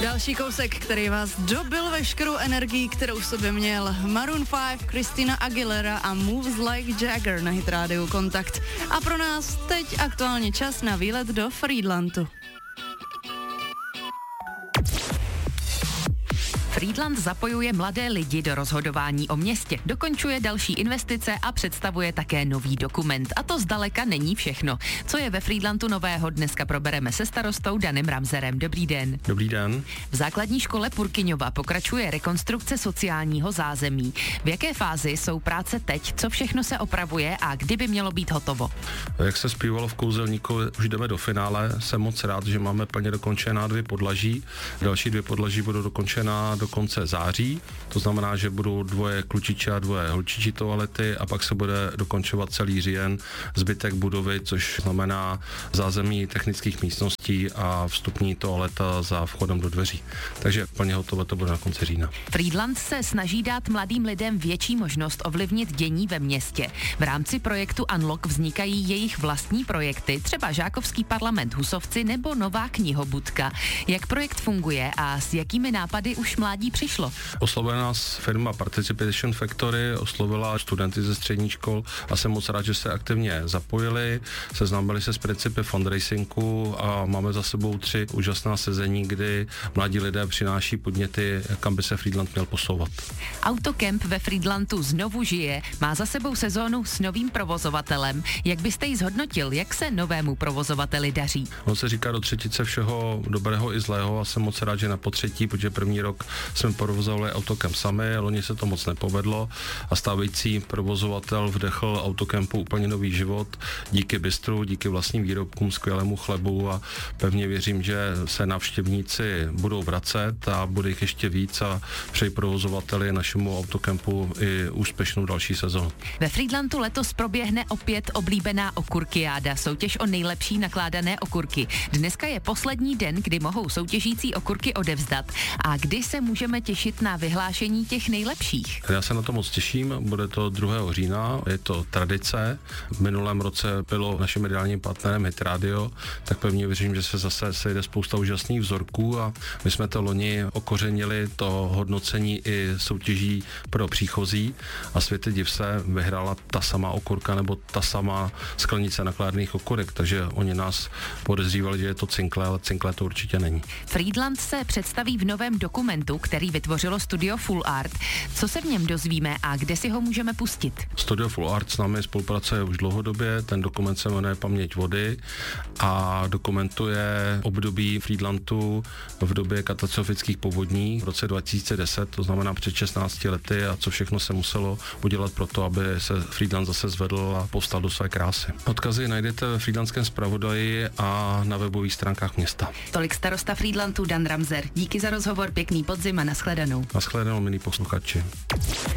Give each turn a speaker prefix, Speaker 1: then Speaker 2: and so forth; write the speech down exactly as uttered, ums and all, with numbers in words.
Speaker 1: Další kousek, který vás dobil veškerou energii, kterou v sobě měl. Maroon pět, Christina Aguilera a Moves Like Jagger na Hit Radio Kontakt. A pro nás teď aktuálně čas na výlet do Frýdlantu.
Speaker 2: Frýdlant zapojuje mladé lidi do rozhodování o městě, dokončuje další investice a představuje také nový dokument. A to zdaleka není všechno. Co je ve Frýdlantu nového, dneska probereme se starostou Danem Ramserem. Dobrý den.
Speaker 3: Dobrý den.
Speaker 2: V základní škole Purkyňova pokračuje rekonstrukce sociálního zázemí. V jaké fázi jsou práce teď, co všechno se opravuje a kdy by mělo být hotovo?
Speaker 3: Jak se zpívalo v Kouzelníku, už jdeme do finále. Jsem moc rád, že máme plně dokončená dvě podlaží. Další dvě podlaží budou dokončená do konce září, to znamená, že budou dvoje klučiče a dvoje holčičí toalety a pak se bude dokončovat celý říjen, zbytek budovy, což znamená zázemí technických místností a vstupní toaleta za vchodem do dveří. Takže plně hotové to bude na konci října.
Speaker 2: Frýdlant se snaží dát mladým lidem větší možnost ovlivnit dění ve městě. V rámci projektu Unlock vznikají jejich vlastní projekty, třeba Žákovský parlament Husovci nebo Nová knihobudka. Jak projekt funguje a s jakými nápady už mládí přišlo?
Speaker 3: Oslovuje nás firma Participation Factory, oslovila studenty ze středních škol a jsem moc rád, že se aktivně zapojili, seznámili se s principy fundraisingu a máme za sebou tři úžasná sezení, kdy mladí lidé přináší podněty, kam by se Frýdlant měl posouvat.
Speaker 2: Autokemp ve Frýdlantu znovu žije, má za sebou sezónu s novým provozovatelem. Jak byste ji zhodnotil, jak se novému provozovateli daří?
Speaker 3: On se říká do třetice všeho dobrého i zlého a jsem moc rád, že na potřetí, protože první rok jsme provozovali Autokemp sami, loni se to moc nepovedlo a stávající provozovatel vdechl Autokempu úplně nový život díky bistru, díky vlastním výrobkům, skvělému chlebu a pevně věřím, že se návštěvníci budou vracet a bude jich ještě víc a přeji provozovateli našemu Autokempu i úspěšnou další sezónu.
Speaker 2: Ve Frýdlantu letos proběhne opět oblíbená okurkiáda, soutěž o nejlepší nakládané okurky. Dneska je poslední den, kdy mohou soutěžící okurky odevzdat. A kdy se můžeme těšit na vyhlášení těch nejlepších?
Speaker 3: Já se na to moc těším, bude to druhého října, je to tradice. V minulém roce bylo naším mediálním partnerem Hit Radio, tak pevně věřím, že se zase sejde spousta úžasných vzorků a my jsme to loni okořenili to hodnocení i soutěží pro příchozí a světe div se vyhrála ta samá okurka nebo ta samá sklenice nakládaných okurek, takže oni nás podezřívali, že je to cinkle, ale cinkle to určitě není.
Speaker 2: Frýdlant se představí v novém dokumentu, který vytvořilo studio Full Art. Co se v něm dozvíme a kde si ho můžeme pustit?
Speaker 3: Studio Full Art s námi spolupracuje už dlouhodobě, ten dokument se jmenuje Paměť vody a dokumentuje období Frýdlantu v době katastrofických povodní v roce dva tisíce deset, to znamená před šestnácti lety a co všechno se muselo udělat pro to, aby se Frýdlant zase zvedl a povstal do své krásy. Odkazy najdete ve Frýdlantském zpravodaji a na webových stránkách města.
Speaker 2: Tolik starosta Frýdlantu Dan Ramser. Díky za rozhovor, pěkný podzim a nashledanou.
Speaker 3: Nashledanou, milí posluchači.